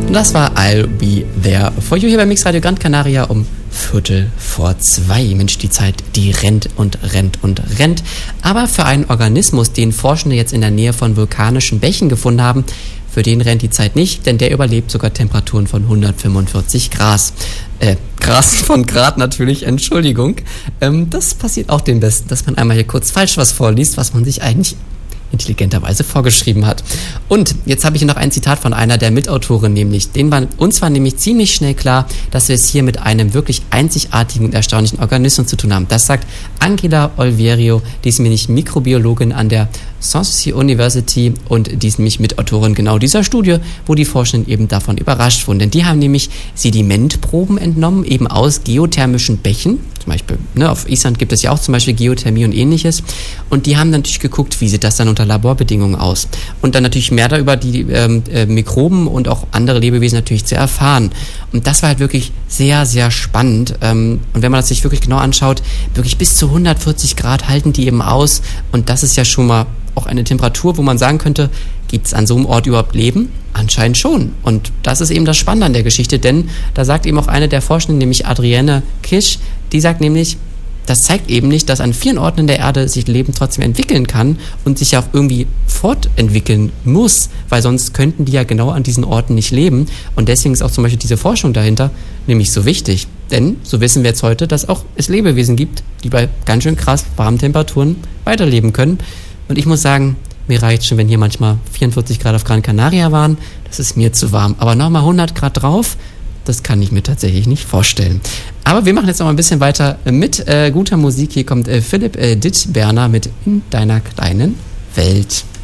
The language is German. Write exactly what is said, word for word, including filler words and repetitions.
Und das war I'll Be There for You hier bei Mixradio Gran Canaria um Viertel vor zwei. Mensch, die Zeit, die rennt und rennt und rennt. Aber für einen Organismus, den Forschende jetzt in der Nähe von vulkanischen Bächen gefunden haben, für den rennt die Zeit nicht, denn der überlebt sogar Temperaturen von hundertfünfundvierzig Grad. Äh, Grad von Grad natürlich, Entschuldigung. Ähm, das passiert auch dem Besten, dass man einmal hier kurz falsch was vorliest, was man sich eigentlich intelligenterweise vorgeschrieben hat. Und jetzt habe ich hier noch ein Zitat von einer der Mitautoren, nämlich, den war, uns war nämlich ziemlich schnell klar, dass wir es hier mit einem wirklich einzigartigen und erstaunlichen Organismus zu tun haben. Das sagt Angela Olverio, die ist nämlich Mikrobiologin an der Sanssouci University und die ist nämlich Mitautorin genau dieser Studie, wo die Forschenden eben davon überrascht wurden. Denn die haben nämlich Sedimentproben entnommen, eben aus geothermischen Bächen. Zum Beispiel, ne, auf Island gibt es ja auch zum Beispiel Geothermie und ähnliches. Und die haben natürlich geguckt, wie sieht das dann unter Laborbedingungen aus. Und dann natürlich mehr darüber die ähm, äh, Mikroben und auch andere Lebewesen natürlich zu erfahren. Und das war halt wirklich sehr, sehr spannend. Ähm, und wenn man das sich wirklich genau anschaut, wirklich bis zu hundertvierzig Grad halten die eben aus. Und das ist ja schon mal auch eine Temperatur, wo man sagen könnte, gibt es an so einem Ort überhaupt Leben? Anscheinend schon. Und das ist eben das Spannende an der Geschichte, denn da sagt eben auch eine der Forschenden, nämlich Adrienne Kisch, die sagt nämlich, das zeigt eben nicht, dass an vielen Orten in der Erde sich Leben trotzdem entwickeln kann und sich auch irgendwie fortentwickeln muss, weil sonst könnten die ja genau an diesen Orten nicht leben. Und deswegen ist auch zum Beispiel diese Forschung dahinter nämlich so wichtig. Denn so wissen wir jetzt heute, dass auch es Lebewesen gibt, die bei ganz schön krass warmen Temperaturen weiterleben können. Und ich muss sagen, mir reicht schon, wenn hier manchmal vierundvierzig Grad auf Gran Canaria waren. Das ist mir zu warm. Aber nochmal hundert Grad drauf, das kann ich mir tatsächlich nicht vorstellen. Aber wir machen jetzt noch mal ein bisschen weiter mit äh, guter Musik. Hier kommt äh, Philipp äh, Dittberner mit In deiner kleinen Welt.